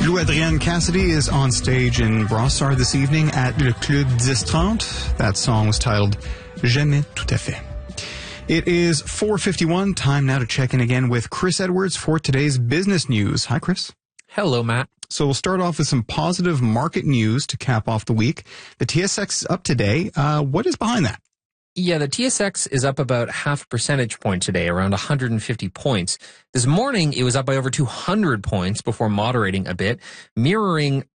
Blue Adrienne Cassidy is on stage in Brossard this evening at Le Club 1030. That song was titled Jamais tout à fait. It is 4:51. Time now to check in again with Chris Edwards for today's business news. Hi, Chris. Hello, Matt. So we'll start off with some positive market news to cap off the week. The TSX is up today. What is behind that? Yeah, the TSX is up about half a percentage point today, around 150 points. This morning, it was up by over 200 points before moderating a bit, mirroring